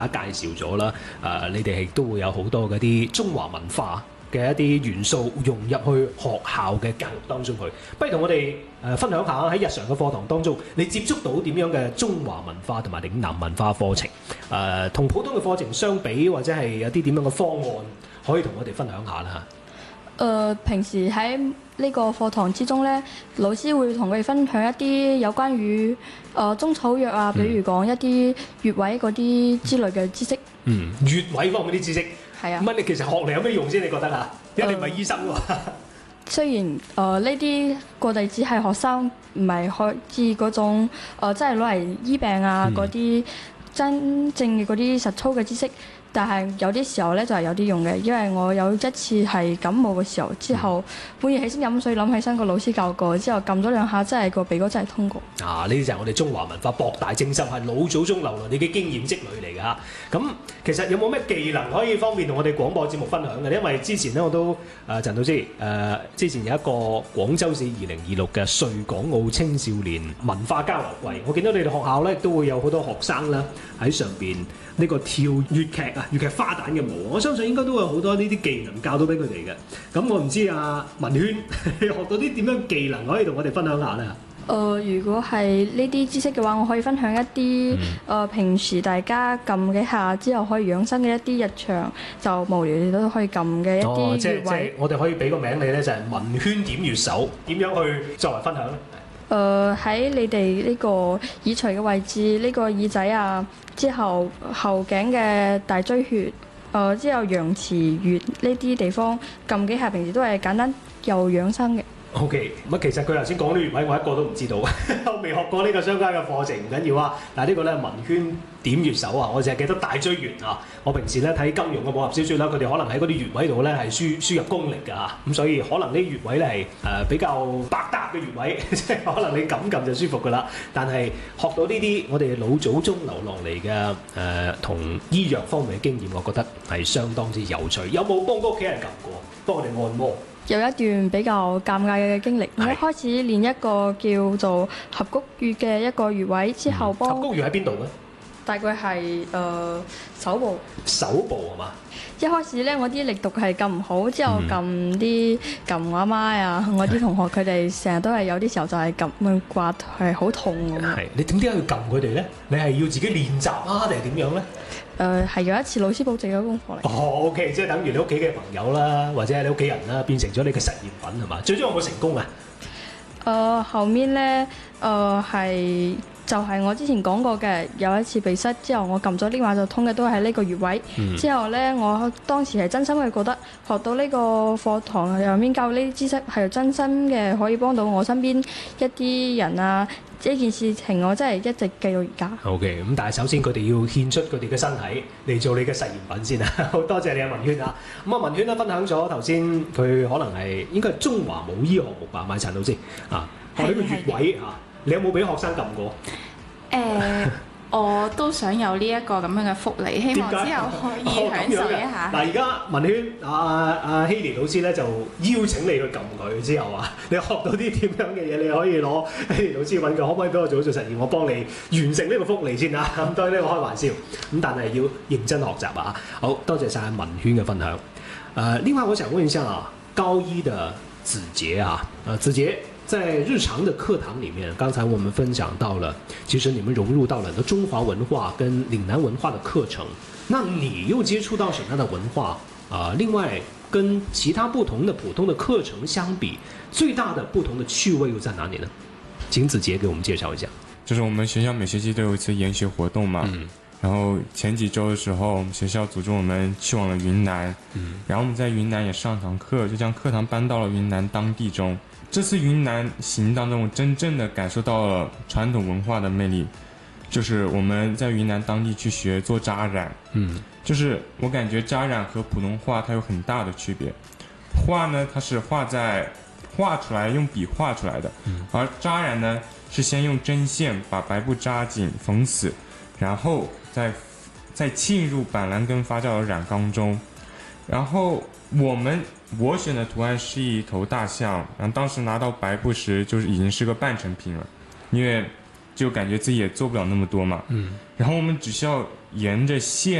介紹咗啦，你哋亦都會有好多嗰啲中華文化嘅一啲元素融入去學校嘅教育當中去。不如同我哋分享下喺日常嘅課堂當中，你接觸到點樣嘅中華文化同埋嶺南文化課程？同普通嘅課程相比，或者係有啲點樣嘅方案，可以同我哋分享下啦嚇。 平時喺呢個課堂之中咧，老師會同佢哋分享一啲有關於中草藥啊，比如講一啲穴位嗰啲之類嘅知識。 穴位方面啲知識係啊。 咁你其實學嚟有咩用先？你覺得啊？因為你唔係醫生喎。 雖然呢啲個例只係學生，唔係可以嗰種即係攞嚟醫病啊嗰啲真正嘅嗰啲實操嘅知識。但係有啲時候咧就係有啲用嘅，因為我有一次係感冒嘅時候，之後半夜起身飲水，諗起身個老師教過，之後撳咗兩下，真係個鼻哥真係通過。呢啲就係我哋中華文化博大精深，係老祖宗留落你嘅經驗積累嚟㗎嚇。咁其實有冇咩技能可以方便同我哋廣播節目分享嘅？因為之前咧我都陳老師之前有一個廣州市2026嘅穗港澳青少年文化交流季，我見到你哋學校咧都會有好多學生啦喺上邊呢個跳粵劇啊！粵劇花旦嘅舞，我相信應該都會有好多呢啲技能教到俾佢哋嘅。咁我唔知文軒學到啲點樣技能可以同我哋分享下咧？ 如果係呢啲知識嘅話，我可以分享一啲平時大家撳幾下之後可以養生嘅一啲日常就無聊你都可以撳嘅一啲穴位。 即係我哋可以俾個名你咧，就係文軒點穴手，點樣去作為分享咧？ 喺你哋呢個耳垂嘅位置，呢個耳仔啊，之後後頸嘅大椎穴，之後陽池穴呢啲地方撳幾下，平時都係簡單又養生嘅。 OK，咁其實佢頭先講啲穴位，我一個都唔知道，我未學過呢個相關嘅課程，唔緊要啊。但係呢個咧文軒點穴手啊，我淨係記得大椎穴啊。我平時咧睇金庸嘅武俠小説啦，佢哋可能喺嗰啲穴位度咧係輸入功力㗎嚇，咁所以可能呢啲穴位咧係比較百搭嘅穴位，即係可能你撳就舒服㗎啦。但係學到呢啲我哋老祖宗留落嚟嘅同醫藥方面嘅經驗，我覺得係相當之有趣。有冇幫屋企人撳過？幫我哋按摩？ 有一段比較尷尬嘅經歷，我開始練一個叫做合谷穴嘅一個穴位，之後幫合谷穴喺邊度咧？ 大概係手部。手部係嘛？ 一開始咧，我啲力度係撳唔好，之後撳我阿媽啊，我啲同學佢哋成日都係有啲時候就係撳刮係好痛咁。 係你點解要撳佢哋咧？你係要自己練習啊，定係點樣咧？ 係有一次老師佈置嘅功課嚟。 OK， 即係等於你屋企嘅朋友啦，或者係你屋企人啦，變成咗你嘅實驗品係嘛？最終有冇成功啊？ 後面咧，就係我之前講過嘅，有一次鼻塞之後，我撳咗呢下就通嘅，都係呢個穴位。之後咧，我當時係真心嘅覺得學到呢個課堂入面教呢啲知識係真心嘅，可以幫到我身邊一啲人啊。呢件事情我真係一直記到而家。OK， 咁但係首先佢哋要獻出佢哋嘅身體嚟做你嘅實驗品先啊！好多謝你啊，文軒啊！咁啊，文軒咧分享咗頭先佢可能係應該係中華武醫項目吧，咪陳老師啊，學呢個穴位啊，你有冇俾學生撳過？ 我都想有呢一個咁樣嘅福利，希望之後可以享受一下。 嗱，而家文軒希蓮老師咧就邀請你去撳佢之後啊，你學到啲點樣嘅嘢，你可以攞希蓮老師揾佢，可唔可以俾我做實驗？我幫你完成呢個福利先啊！咁當然呢個開玩笑，咁但係要認真學習啊！好多謝晒文軒嘅分享。另外我想問一下啊，高一的子傑啊，子傑。在日常的課堂裡面，剛才我們分享到了，其實你們融入到了很多中華文化跟嶺南文化的課程。那你又接觸到什麼樣的文化？另外跟其他不同的普通的課程相比，最大的不同的趣味又在哪裡呢？請子傑給我們介紹一下。 就是我們學校每學期都有一次研學活動嘛，然後前幾週的時候，我們學校組織我們去往了雲南，然後我們在雲南也上堂課，就將課堂搬到了雲南當地中。這次雲南行當中，我真正的感受到了傳統文化的魅力，就是我們在雲南當地去學做扎染，就是我感覺扎染和普通話它有很大的區別，畫呢它是畫出來用筆畫出來的，而扎染呢是先用針線把白布扎緊縫死，然後再浸入板藍根發酵的染缸中，然後我選的圖案是一頭大象，然後當時拿到白布時就是已經是個半成品了，因為就感覺自己也做不了那麼多嘛，然後我們只需要沿着线